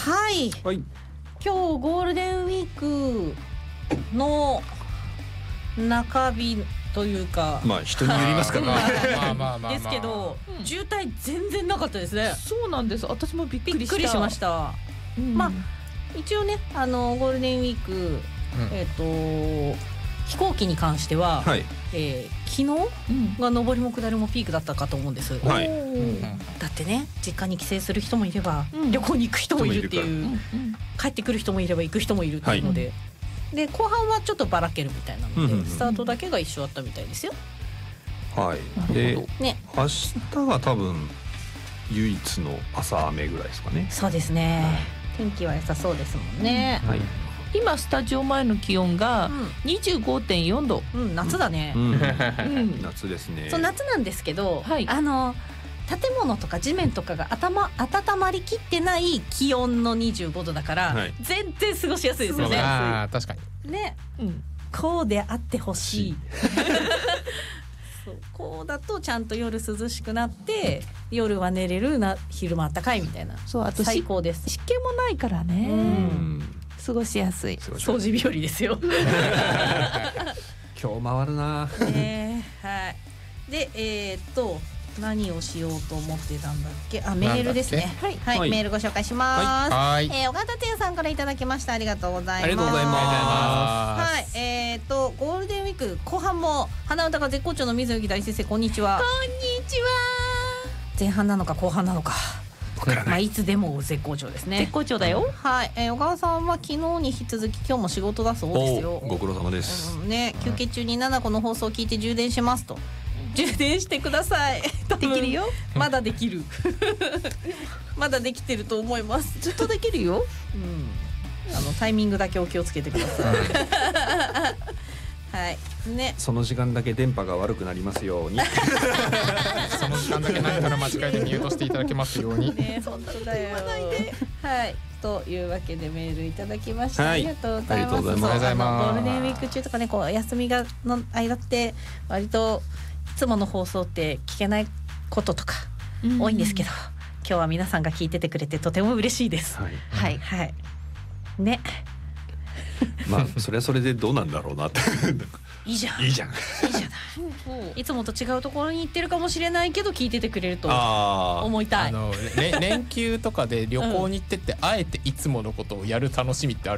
はい、 はい、 今日ゴールデンウィークの中日というか、 まあ人によりますからまあですけど、渋滞全然なかったですね。 そうなんです。私もびっくりしました。まあ一応ね、ゴールデンウィーク、飛行機に関しては、 はい、 昨日が上りも下りもピークだったかと思うんです、 はい、 だってね、実家に帰省する人もいれば、旅行に行く人もいるっていう、帰ってくる人もいれば行く人もいるっていうので、で後半はちょっとばらけるみたいなので、スタートだけが一緒だったみたいですよ。 はい。で、ね、明日が多分唯一の朝雨ぐらいですかね。 そうですね、天気は良さそうですもんね。 はい、 今スタジオ前の気温が 25.4 度、 夏だね。 夏ですね。 そう、夏なんですけど、建物とか地面とかが温まりきってない気温の25度だから、全然過ごしやすいですよね。 あ、確かにね、こうであってほしい。そうこうだとちゃんと夜涼しくなって夜は寝れるな、昼間暖かいみたいな。 そう、あと最高です。 湿気もないからね、過ごしやすい。 掃除日和ですよ。 今日回るな。 はい。で何をしようと思ってたんだっけ。メールですね。はい、メールご紹介します。小形天さんからいただきました。ありがとうございます。 ありがとうございます。 はい、ゴールデンウィーク後半も花歌が絶好調の水野大先生、こんにちは。 こんにちは。 前半なのか後半なのか、いつでも絶好調ですね。 絶好調だよ。 はい、小川さんは昨日に引き続き今日も仕事だそうですよ。 ご苦労様です。 休憩中に7個の放送を聞いて充電しますと。充電してください。 できるよ。 まだできる。まだできてると思います。 ずっとできるよ。 タイミングだけお気をつけてください。はいね。 その時間だけ電波が悪くなりますように。 その時間だけ何から間違えてミュートしていただけますように。 そんなこと言わないで。はい。というわけでメールいただきました。ありがとうございます。ゴールデンウィーク中とかね、こう休みがの間って割といつもの放送って聞けないこととか多いんですけど、今日は皆さんが聞いててくれてとても嬉しいです。はいね。 まあそれはそれでどうなんだろうなって。 いいじゃん。 いいじゃない。 いつもと違うところに行ってるかもしれないけど聞いててくれると思いたい。 連休とかで旅行に行ってってあえていつものことをやる楽しみってある。